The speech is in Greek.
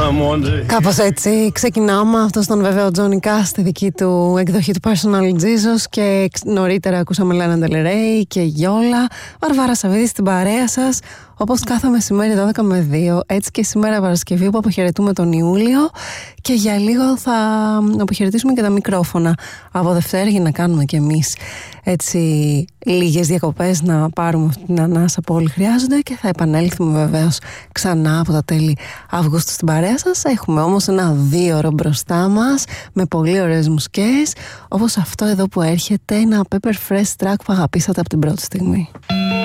Κάπως έτσι ξεκινάμε. Αυτός ήταν βέβαια ο Τζόνι Κάς στη δική του εκδοχή του Personal Jesus. Και νωρίτερα ακούσαμε Λάνα Ντελ Ρέι και Γιόλα. Βαρβάρα Σαββίδη στην παρέα σας, όπως κάθε μεσημέρι 12 με 2. Έτσι και σήμερα Παρασκευή που αποχαιρετούμε τον Ιούλιο. Και για λίγο θα αποχαιρετήσουμε και τα μικρόφωνα από Δευτέρα, για να κάνουμε κι εμείς έτσι λίγες διακοπές, να πάρουμε αυτή την ανάσα που όλοι χρειάζονται. Και θα επανέλθουμε βεβαίως ξανά από τα τέλη Αυγούστου στην παρέα σας. Έχουμε όμως ένα 2ωρο μπροστά μας με πολύ ωραίες μουσικές, όπως αυτό εδώ που έρχεται, ένα Pepper Fresh track που αγαπήσατε από την πρώτη στιγμή.